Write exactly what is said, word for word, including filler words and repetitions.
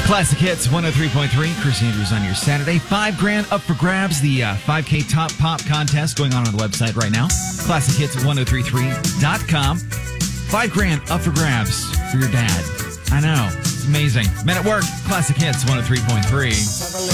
Classic Hits one oh three point three. Chris Andrews on your Saturday. Five grand up for grabs. The uh, five K Top Pop contest going on on the website right now. classic hits ten thirty-three dot com. Five grand up for grabs for your dad. I know. It's amazing. Men at Work. Classic Hits one oh three point three.